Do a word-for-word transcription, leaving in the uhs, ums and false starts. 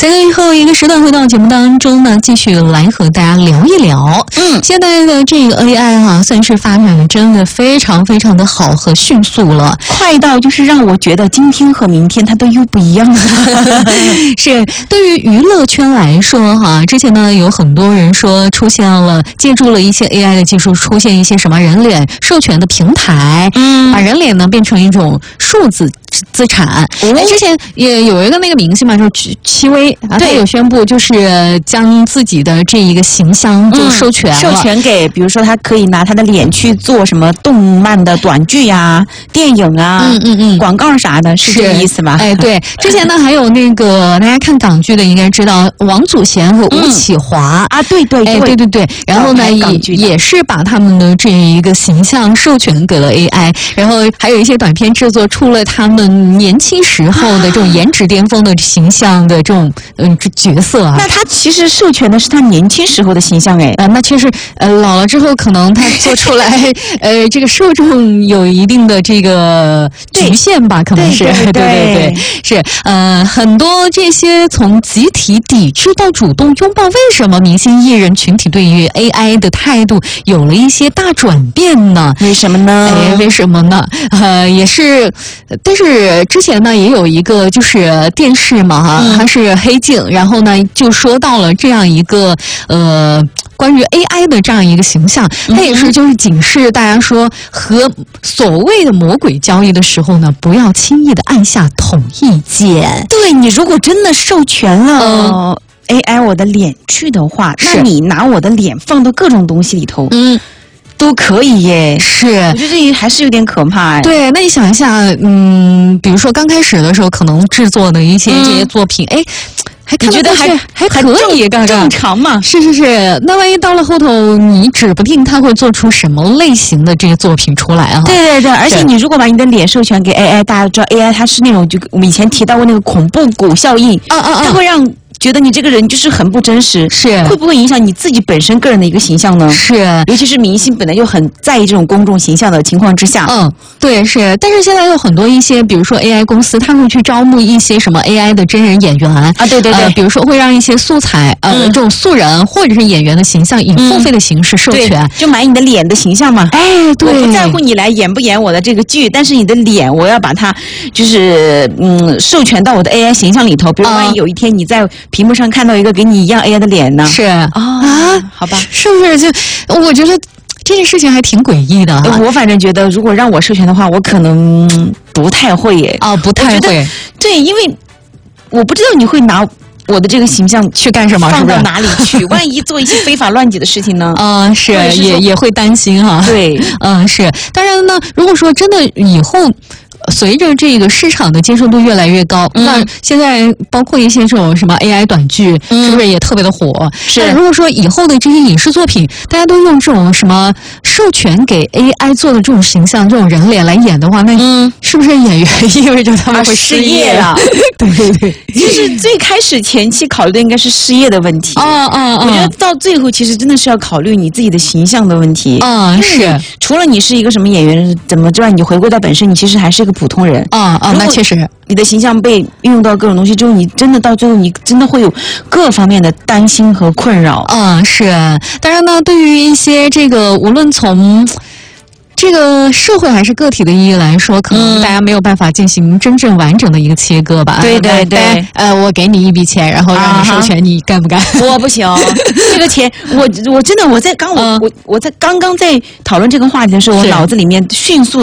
最后一个时段回到节目当中呢，继续来和大家聊一聊。嗯，现在的这个 A I 啊，算是发展的真的非常非常的好和迅速了， 快到就是让我觉得今天和明天它都又不一样了。 是对于娱乐圈来说哈，之前呢有很多人说出现了借助了一些 A I 的技术，出现一些什么人脸授权的平台，嗯，把人脸呢变成一种数字资产。哎、哦，之前也有一个那个明星嘛，就是戚薇啊，他有宣布就是将自己的这一个形象就授权了、嗯、 授权给，比如说他可以拿他的脸去做什么动漫的短剧呀、啊、电影啊、嗯嗯嗯、广告啥的，是这个意思吧？ 哎，对，之前呢还有那个大家看港剧的应该知道王祖贤和吴启华、嗯、 啊，对对对， 哎对对对，然后呢也也是把他们的这一个形象授权给了 A I， 然后还有一些短片制作出了他们年轻时候的这种颜值巅峰的形象的这种嗯、呃、角色啊。 那他其实授权的是他年轻时候的形象哎， 啊、呃，那确实呃老了之后可能他做出来呃这个受众有一定的这个局限吧，可能是对对 对, 对对对是呃很多这些从集体抵制到主动拥抱，为什么明星艺人群体对于 A I 的态度有了一些大转变呢？ 为什么呢？ 哎，为什么呢？呃，也是，但是之前呢也有一个就是电视嘛哈，嗯、它是黑镜，然后呢就说到了这样一个呃。关于 A I 的这样一个形象，它也是就是警示大家说，和所谓的魔鬼交易的时候呢，不要轻易的按下同意键。 对，你如果真的授权了、呃、A I 我的脸去的话，那你拿我的脸放到各种东西里头，嗯。都可以耶， 是， 我觉得这还是有点可怕哎。 对，那你想一下，嗯，比如说刚开始的时候，可能制作的一些这些作品，哎、嗯，还看觉得还还可以， 正正常嘛？ 是是是，那万一到了后头，你指不定他会做出什么类型的这些作品出来啊？ 对对对，而且你如果把你的脸授权给 A I， 大家知道 A I 它是那种就我们以前提到过那个恐怖谷效应，啊啊啊，它会让。觉得你这个人就是很不真实， 是会不会影响你自己本身个人的一个形象呢？ 是， 尤其是明星本来就很在意这种公众形象的情况之下， 嗯，对，是。但是现在有很多一些，比如说 A I 公司，他会去招募一些什么 A I 的真人演员啊， 对对对， 呃、比如说会让一些素材呃、嗯、这种素人或者是演员的形象以付费的形式授权， 嗯、就买你的脸的形象嘛。 哎，对， 我不在乎你来演不演我的这个剧，但是你的脸我要把它就是嗯授权到我的 A I 形象里头。比如万一有一天你在屏幕上看到一个跟你一样 A I 的脸呢？ 是啊、哦、啊，好吧， 是不是？就我觉得这件事情还挺诡异的、啊。 我反正觉得，如果让我授权的话，我可能不太会耶。 哦，不太会。 对，因为我不知道你会拿我的这个形象去干什么， 放到哪里去？万一做一些非法乱纪的事情呢？ 嗯、呃，是，也也会担心哈。 对， 嗯、呃，是。当然呢，如果说真的以后。随着这个市场的接受度越来越高，嗯、那现在包括一些这种什么 A I 短剧，嗯、是不是也特别的火？ 是。 那如果说以后的这些影视作品，大家都用这种什么授权给 A I 做的这种形象、这种人脸来演的话，那嗯，是不是演员意味着他们会失业了？ 对对对， 就是最开始前期考虑的应该是失业的问题。 嗯嗯嗯， 我觉得到最后其实真的是要考虑你自己的形象的问题。 嗯，是。 除了你是一个什么演员怎么之外，你回归到本身，你其实还是一个普通人。 啊啊，那确实， 你的形象被运用到各种东西之后，你真的到最后，你真的会有各方面的担心和困扰。 嗯，是。当然呢，对于一些这个，无论从这个社会还是个体的意义来说，可能大家没有办法进行真正完整的一个切割吧。 嗯、对对对， 呃，我给你一笔钱，然后让你授权，你干不干？ 我不行，这个钱，我我真的我在刚我、嗯、我我在刚刚在讨论这个话题的时候，我脑子里面迅速。